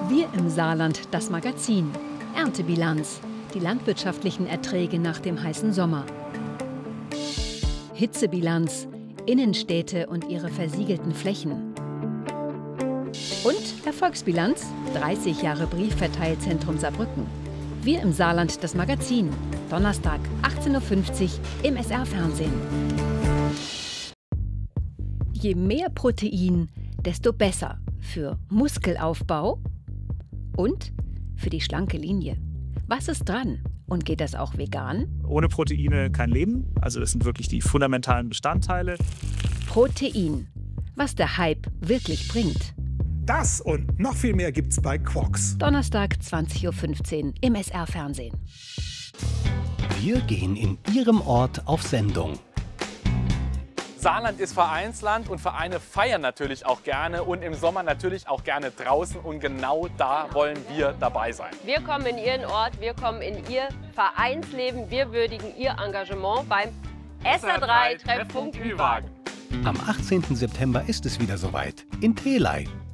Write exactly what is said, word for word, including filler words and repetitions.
Wir im Saarland, das Magazin. Erntebilanz. Die landwirtschaftlichen Erträge nach dem heißen Sommer. Hitzebilanz. Innenstädte und ihre versiegelten Flächen. Und Erfolgsbilanz. dreißig Jahre Briefverteilzentrum Saarbrücken. Wir im Saarland, das Magazin. Donnerstag, achtzehn Uhr fünfzig im S R-Fernsehen. Je mehr Protein, desto besser für Muskelaufbau und für die schlanke Linie. Was ist dran? Und geht das auch vegan? Ohne Proteine kein Leben. Also das sind wirklich die fundamentalen Bestandteile. Protein. Was der Hype wirklich bringt. Das und noch viel mehr gibt's bei Quox. Donnerstag, zwanzig Uhr fünfzehn im S R-Fernsehen. Wir gehen in Ihrem Ort auf Sendung. Saarland ist Vereinsland und Vereine feiern natürlich auch gerne und im Sommer natürlich auch gerne draußen und genau da wollen wir dabei sein. Wir kommen in Ihren Ort, wir kommen in Ihr Vereinsleben, wir würdigen Ihr Engagement beim S R drei Treffpunkt Ü-Wagen. Am achtzehnten September ist es wieder soweit in Telei.